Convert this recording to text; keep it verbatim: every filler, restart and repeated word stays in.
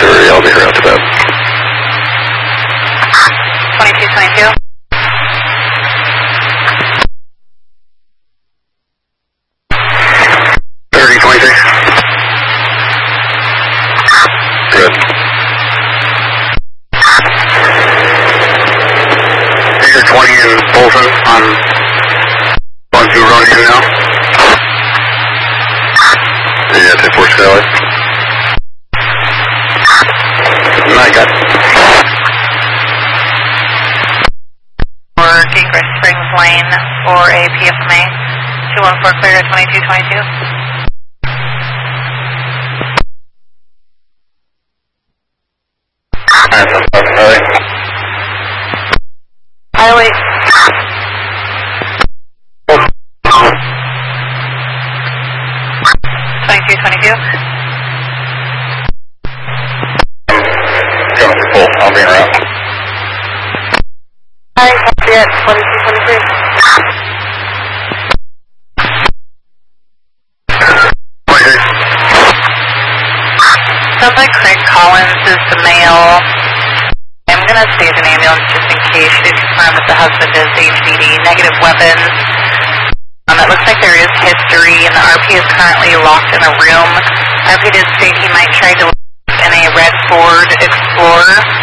thirty, I'll be here after that. twenty-two twenty-two. thirty twenty-six. Good. You're twenty in Bolton on one two running in now. Yeah, take four Skylight. I got For Gateway Springs Lane for a P F M A. two one four clear at twenty-two twenty-two. Highway. twenty-two twenty-two. Going for full, I'll be in around. Hi, copy at twenty-two twenty-three. Sounds like Craig Collins is the male. I'm going to save an ambulance just in case. She did confirm that the husband is H D D, negative weapons. Um, it looks like there is history, and the R P is currently locked in a room. R P did state he might try to in a red Ford Explorer.